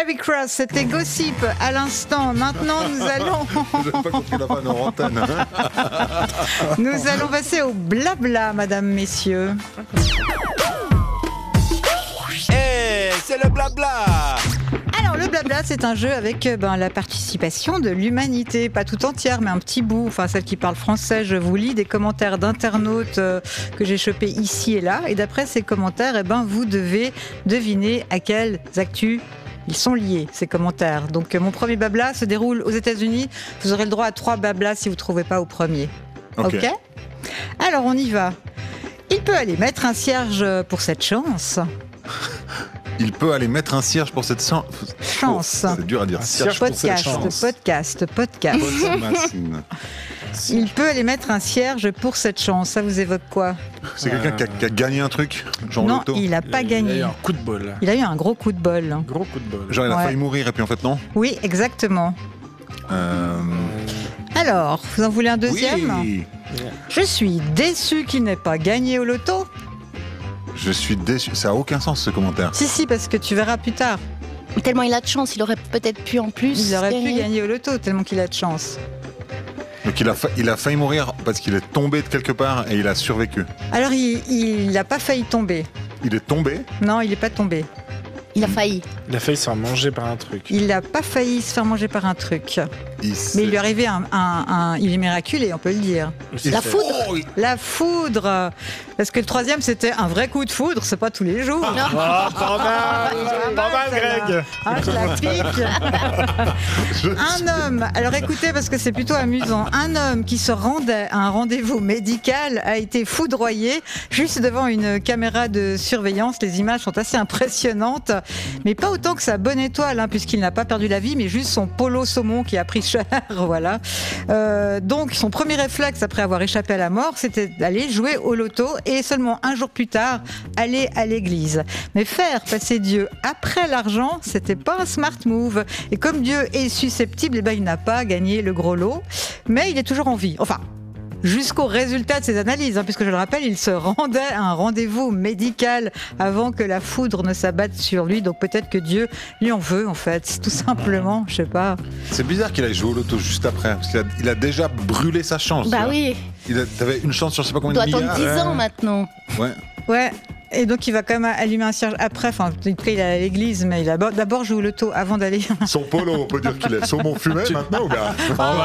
Heavy Cross, c'était Gossip à l'instant. Maintenant, nous allons... Je n'ai pas compris la vanne en antenne. Nous allons passer au blabla, mesdames, messieurs. C'est le blabla. Alors, le blabla, c'est un jeu avec la participation de l'humanité, pas tout entière, mais un petit bout. Enfin, celle qui parle français, je vous lis des commentaires d'internautes que j'ai chopés ici et là. Et d'après ces commentaires, vous devez deviner à quelles actus ils sont liés, ces commentaires. Donc, mon premier blabla se déroule aux États-Unis. Vous aurez le droit à 3 blablas si vous ne trouvez pas au premier. Ok. Alors, on y va. Il peut aller mettre un cierge pour cette chance. Il peut aller mettre un cierge pour cette chance. C'est dur à dire. Cierge podcast. Il peut aller mettre un cierge pour cette chance. Ça vous évoque quoi? C'est quelqu'un qui a gagné un truc, genre non, loto. Il n'a pas gagné. Il a eu un coup de bol. Il a eu un gros coup de bol. Gros coup de bol. Genre il a failli mourir et puis en fait non. Oui, exactement. Alors, vous en voulez un deuxième? Oui. Je suis déçu qu'il n'ait pas gagné au loto. Je suis déçu. Ça n'a aucun sens ce commentaire. Si, parce que tu verras plus tard. Tellement il a de chance, il aurait peut-être pu en plus. Il aurait pu gagner au loto tellement qu'il a de chance. Donc il a failli mourir parce qu'il est tombé de quelque part et il a survécu. Alors il n'a pas failli tomber. Il est tombé? Non, il n'est pas tombé. Il a failli. Il a failli se faire manger par un truc. Il n'a pas failli se faire manger par un truc. Mais il lui est arrivé il est miraculé, on peut le dire. La foudre. Oh, La foudre. Parce que le troisième, c'était un vrai coup de foudre, c'est pas tous les jours. Pas mal, Greg. Je la pique. Un homme, alors écoutez parce que c'est plutôt amusant, un homme qui se rendait à un rendez-vous médical a été foudroyé juste devant une caméra de surveillance. Les images sont assez impressionnantes, mais pas autant que sa bonne étoile, puisqu'il n'a pas perdu la vie, mais juste son polo saumon qui a pris cher. Voilà. Donc son premier réflexe après avoir échappé à la mort, c'était d'aller jouer au loto et seulement un jour plus tard, aller à l'église. Mais faire passer Dieu après l'argent, c'était pas un smart move. Et comme Dieu est susceptible, il n'a pas gagné le gros lot, mais il est toujours en vie. Enfin, jusqu'au résultat de ses analyses, puisque je le rappelle, il se rendait à un rendez-vous médical avant que la foudre ne s'abatte sur lui. Donc peut-être que Dieu lui en veut, en fait, tout simplement, je sais pas. C'est bizarre qu'il aille jouer au loto juste après, parce qu'il a déjà brûlé sa chance. Bah oui. T'avais une chance sur je sais pas combien de milliards. milliards. Il doit attendre 10 ans maintenant. Ouais. Et donc il va quand même allumer un cierge après, enfin en tout cas il est à l'église, mais il a d'abord joué au loto avant d'aller... Son polo, on peut dire qu'il est saumon fumé maintenant ou bien?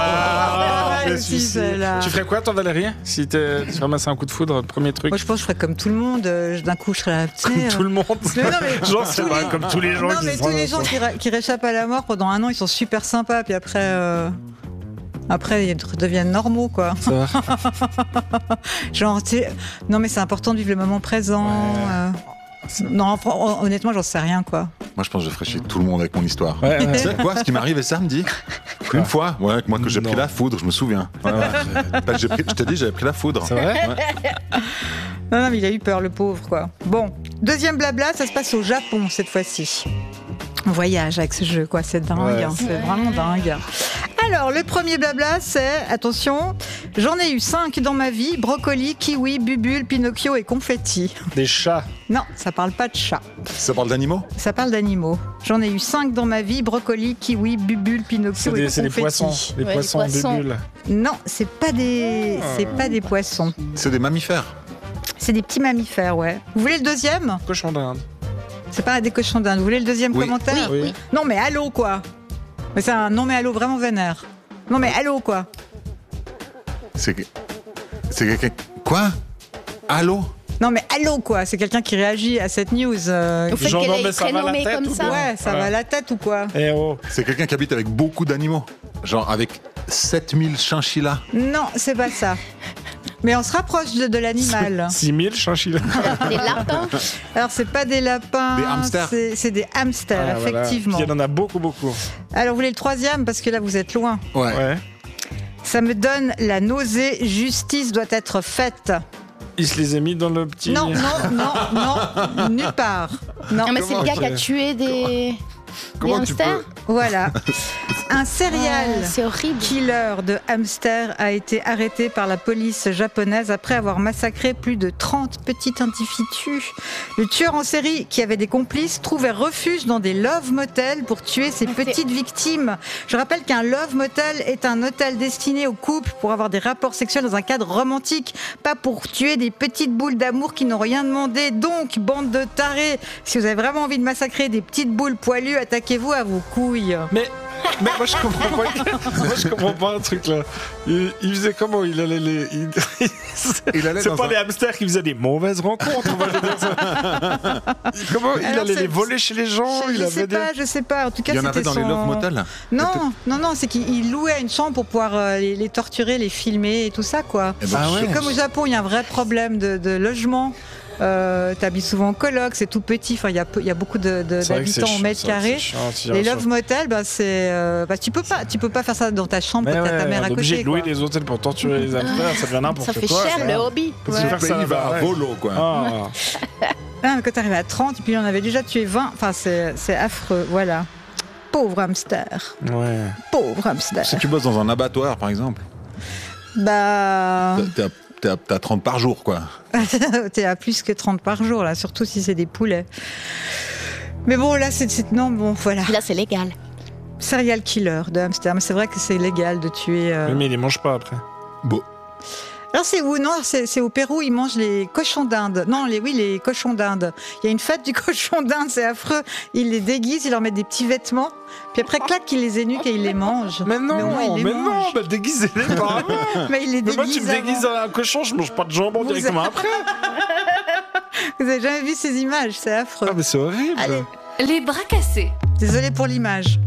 Tu ferais quoi toi Valérie si tu ramassais un coup de foudre, premier truc? Moi je pense que je ferais comme tout le monde, d'un coup je serais là... Comme tout le monde. Genre c'est vrai, comme tous les gens tous les gens qui réchappent à la mort pendant un an, ils sont super sympas, puis après, ils deviennent normaux, quoi. Ça va. Genre, non, mais c'est important de vivre le moment présent. Non, honnêtement, j'en sais rien, quoi. Moi, je pense que je ferais chier tout le monde avec mon histoire. Tu sais quoi, ce qui m'arrive samedi? Une fois, moi que j'ai pris la foudre, je me souviens. Je te dis, j'avais pris la foudre. C'est vrai? Non, mais il a eu peur, le pauvre, quoi. Bon, deuxième blabla, ça se passe au Japon, cette fois-ci. On voyage avec ce jeu, quoi. C'est dingue, c'est vraiment dingue. Alors, le premier blabla, c'est, attention, j'en ai eu 5 dans ma vie, brocoli, kiwi, bubule, Pinocchio et confetti. Des chats? Non, ça parle pas de chats. Ça parle d'animaux? Ça parle d'animaux. J'en ai eu 5 dans ma vie, brocoli, kiwi, bubule, Pinocchio et confetti. C'est des poissons. Des poissons bubules. Non, c'est pas des poissons. C'est des mammifères? C'est des petits mammifères, ouais. Vous voulez le deuxième? Cochon d'Inde. C'est pas des cochons d'Inde. Vous voulez le deuxième commentaire? Oui. Non, mais allô, quoi. Mais c'est un non, mais allô, vraiment vénère. Non, mais allô, quoi. C'est quelqu'un... Quoi? Allô? Non, mais allô, quoi. C'est quelqu'un qui réagit à cette news. Au fait qu'elle est prénommée comme ça. Ouais, ça va à la tête ou quoi? Eh oh. C'est quelqu'un qui habite avec beaucoup d'animaux. Genre avec 7000 chinchillas. Non, c'est pas ça. Mais on se rapproche de l'animal. 6000 chinchillas. Des lapins. Alors, c'est pas des lapins. Des hamsters. C'est des hamsters, effectivement. Voilà. Il y en a beaucoup. Alors, vous voulez le troisième? Parce que là, vous êtes loin. Ouais. Ça me donne la nausée. Justice doit être faite. Il se les a mis dans le petit... Non, nulle part. Non, mais c'est le gars qui a tué des hamsters. Voilà. Un serial C'est horrible. killer de hamsters a été arrêté par la police japonaise après avoir massacré plus de 30 petits individus. Le tueur en série, qui avait des complices, trouvait refuge dans des love motels pour tuer ses petites victimes. Je rappelle qu'un love motel est un hôtel destiné aux couples pour avoir des rapports sexuels dans un cadre romantique, pas pour tuer des petites boules d'amour qui n'ont rien demandé. Donc, bande de tarés, si vous avez vraiment envie de massacrer des petites boules poilues, attaquez-vous à vos couilles. Mais moi je comprends pas. Moi je comprends pas un truc là. Il faisait comment? Il allait les. C'est pas les hamsters qui faisaient des mauvaises rencontres. On va dire ça. Comment il allait les voler chez les gens? Je sais pas. En tout cas, il y en avait c'était dans les love motels. Non, c'est qu'il louait une chambre pour pouvoir les torturer, les filmer et tout ça, quoi. Et comme au Japon, il y a un vrai problème de logement. T'habites souvent en coloc, c'est tout petit. Enfin, il y a beaucoup d'habitants au mètre carré. Les love motels, tu peux pas faire ça dans ta chambre quand t'as ta mère à côté. Obligé de louer des hôtels pour torturer les hamsters, ça devient n'importe quoi. Ça fait cher le hobby. Il va à volo, quoi. Quand t'arrives à 30, et puis on avait déjà tué 20. Enfin, c'est affreux, voilà. Pauvre hamster. Ouais. Pauvre hamster. Si tu bosses dans un abattoir, par exemple, t'es à 30 par jour, quoi. T'es à plus que 30 par jour, là, surtout si c'est des poulets. Mais bon, là, non, bon, voilà. Là, c'est légal. Serial killer de hamster, mais c'est vrai que c'est légal de tuer. Mais il les mange pas après. Bon. Alors c'est où? Non, c'est au Pérou, ils mangent les cochons d'Inde. Non, les cochons d'Inde. Il y a une fête du cochon d'Inde, c'est affreux. Ils les déguisent, ils leur mettent des petits vêtements, puis après, clac, ils les énuquent et ils les mangent. Mais non, déguisez-les pas avant. Mais ils les déguisent. Moi, tu me déguises en un cochon, je mange pas de jambon directement après. Vous avez jamais vu ces images, c'est affreux. Ah, mais c'est horrible. Allez. Les bras cassés. Désolée pour l'image.